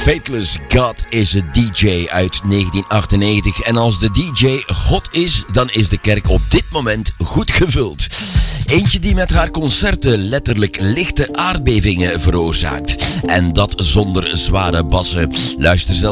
Faithless God is a DJ uit 1998. En als de DJ God is, dan is de kerk op dit moment goed gevuld. Eentje die met haar concerten letterlijk lichte aardbevingen veroorzaakt. En dat zonder zware bassen. Luister zelf